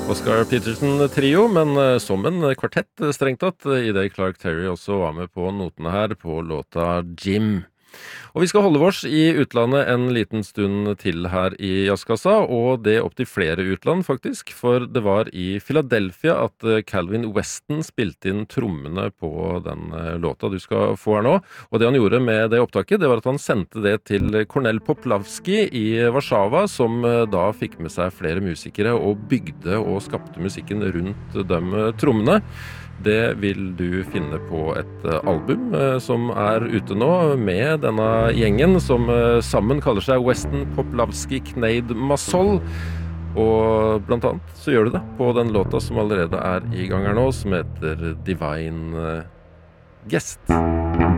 Oscar Peterson trio, men som en kvartett strengt tatt, i det Clark Terry også var med på notene her på låta Jim. Og vi skal holde oss i utlandet en liten stund til her i Jazzkassa, og det opp til flere utland faktisk, for det var i Philadelphia at Calvin Weston spilte inn trommene på den låta du skal få her nå. Og det han gjorde med det opptaket, det var at han sendte det til Kornel Poplavski i Warszawa, som da fikk med seg flere musikere og bygde og skapte musikken rundt de trommene. Det vil du finne på et album som ute nå med denne gjengen som sammen kaller seg Weston Poplavski Kneid Masoll. Og blant annet så gjør du det på den låta som allerede i gang her nå, som heter Divine Guest.